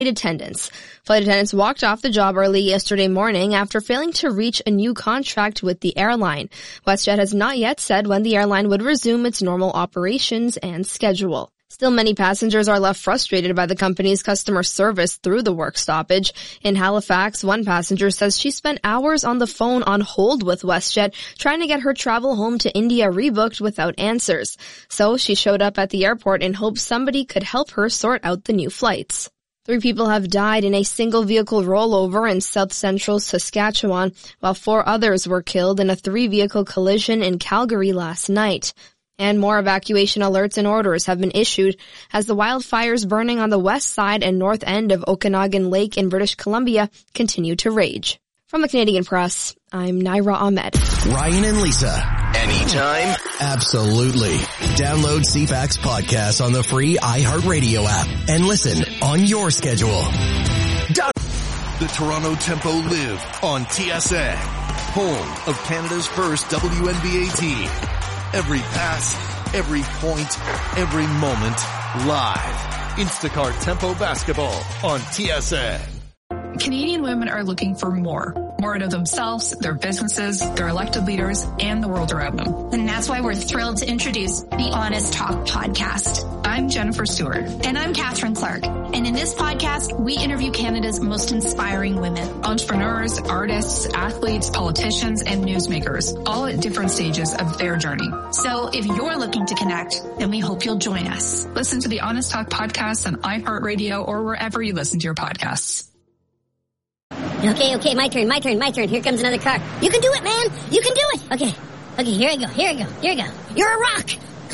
attendants. Flight attendants walked off the job early yesterday morning after failing to reach a new contract with the airline. WestJet has not yet said when the airline would resume its normal operations and schedule. Still, many passengers are left frustrated by the company's customer service through the work stoppage. In Halifax, one passenger says she spent hours on the phone on hold with WestJet trying to get her travel home to India rebooked without answers. So she showed up at the airport in hopes somebody could help her sort out the new flights. 3 people have died in a single vehicle rollover in south-central Saskatchewan, while 4 others were killed in a 3-vehicle collision in Calgary last night. And more evacuation alerts and orders have been issued as the wildfires burning on the west side and north end of Okanagan Lake in British Columbia continue to rage. From the Canadian Press, I'm Naira Ahmed. Ryan and Lisa. Anytime? Absolutely. Download CFAX podcast on the free iHeartRadio app and listen on your schedule. The Toronto Tempo live on TSN, home of Canada's first WNBA team. Every pass, every point, every moment, live. Instacart Tempo basketball on TSN. Canadian women are looking for more out of themselves, their businesses, their elected leaders, and the world around them. And that's why we're thrilled to introduce the Honest Talk podcast. I'm Jennifer Stewart. And I'm Catherine Clark. And in this podcast, we interview Canada's most inspiring women. Entrepreneurs, artists, athletes, politicians, and newsmakers, all at different stages of their journey. So if you're looking to connect, then we hope you'll join us. Listen to the Honest Talk podcast on iHeartRadio or wherever you listen to your podcasts. Okay, my turn. Here comes another car. You can do it, man. You can do it. Okay, here I go. You're a rock.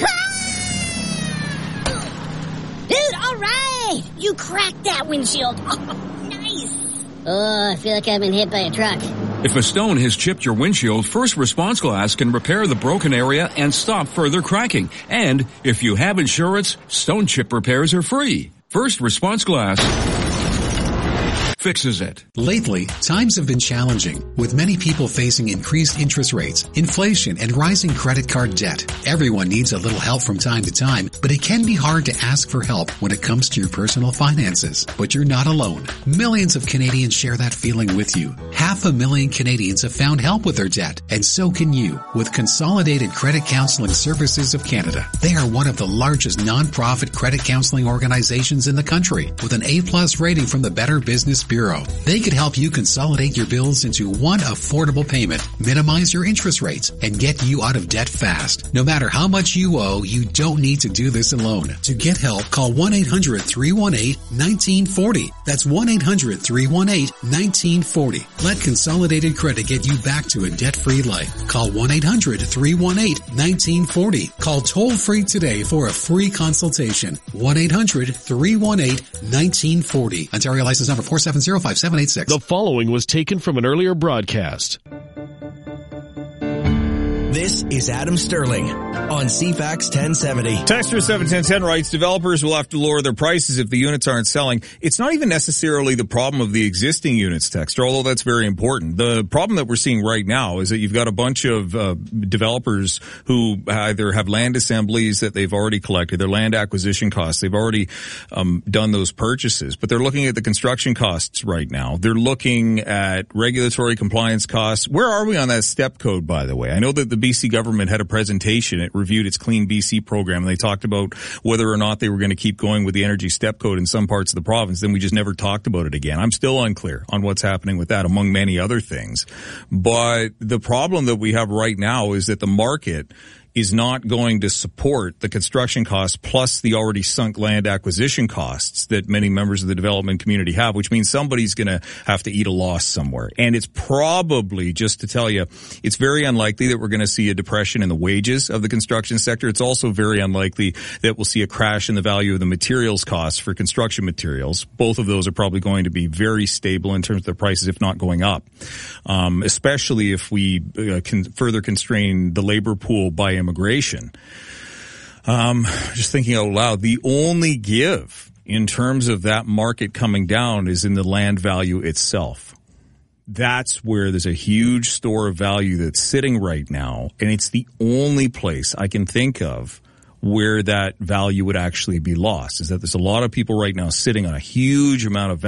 Dude, all right. You cracked that windshield. Oh, nice. Oh, I feel like I've been hit by a truck. If a stone has chipped your windshield, First Response Glass can repair the broken area and stop further cracking. And if you have insurance, stone chip repairs are free. First Response Glass fixes it. Lately, times have been challenging, with many people facing increased interest rates, inflation, and rising credit card debt. Everyone needs a little help from time to time, but it can be hard to ask for help when it comes to your personal finances. But you're not alone. Millions of Canadians share that feeling with you. 500,000 Canadians have found help with their debt, and so can you with Consolidated Credit Counseling Services of Canada. They are one of the largest non-profit credit counseling organizations in the country, with an A+ rating from the Better Business Bureau. They could help you consolidate your bills into one affordable payment, minimize your interest rates, and get you out of debt fast. No matter how much you owe, you don't need to do this alone. To get help, call 1-800-318-1940. That's 1-800-318-1940. Let Consolidated Credit get you back to a debt-free life. Call 1-800-318-1940. Call toll-free today for a free consultation. 1-800-318-1940. Ontario license number 4705786. The following was taken from an earlier broadcast. This is Adam Sterling on CFAX 1070. Texter 71010 writes, developers will have to lower their prices if the units aren't selling. It's not even necessarily the problem of the existing units, Texter, although that's very important. The problem that we're seeing right now is that you've got a bunch of developers who either have land assemblies that they've already collected, their land acquisition costs, they've already done those purchases, but they're looking at the construction costs right now. They're looking at regulatory compliance costs. Where are we on that step code, by the way? I know that the BC government had a presentation. It reviewed its Clean BC program, and they talked about whether or not they were going to keep going with the energy step code in some parts of the province. Then we just never talked about it again. I'm still unclear on what's happening with that, among many other things. But the problem that we have right now is that the market is not going to support the construction costs plus the already sunk land acquisition costs that many members of the development community have, which means somebody's going to have to eat a loss somewhere. And it's probably, just to tell you, it's very unlikely that we're going to see a depression in the wages of the construction sector. It's also very unlikely that we'll see a crash in the value of the materials costs for construction materials. Both of those are probably going to be very stable in terms of their prices, if not going up, especially if we can further constrain the labor pool by immigration. Just thinking out loud, the only give in terms of that market coming down is in the land value itself. That's where there's a huge store of value that's sitting right now, and it's the only place I can think of where that value would actually be lost, is that there's a lot of people right now sitting on a huge amount of